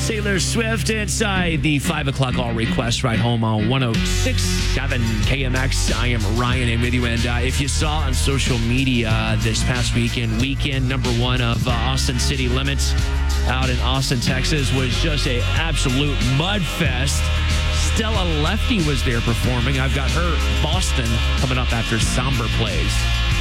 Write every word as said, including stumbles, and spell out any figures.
Taylor Swift inside the five o'clock all request ride home on one oh six point seven K M X. I am Ryan and with you. And uh, if you saw on social media this past weekend, weekend number one of uh, Austin City Limits out in Austin, Texas was just a absolute mud fest. Stella Lefty was there performing. I've got her Boston coming up after Somber plays.